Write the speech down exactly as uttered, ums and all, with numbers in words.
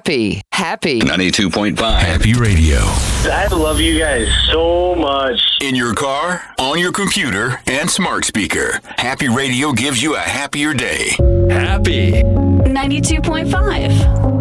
happy. Happy. ninety-two point five Happy Radio. I love you guys so much. In your car, on your computer, and smart speaker. Happy Radio gives you a happier day. Happy. ninety-two point five